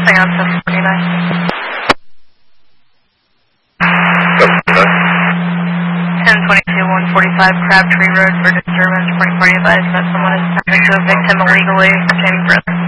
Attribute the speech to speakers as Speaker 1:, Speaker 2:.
Speaker 1: Hang on, 749. 1022-145 Crabtree Road for disturbance. Point 40 advised that someone is attempting to evict him illegally, obtaining breath.